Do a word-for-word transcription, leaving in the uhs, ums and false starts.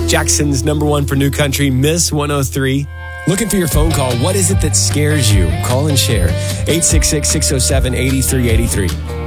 Jackson's number one for new country, Miss one oh three. Looking for your phone call. What is it that scares you? Call and share. eight six six, six oh seven, eight three eight three.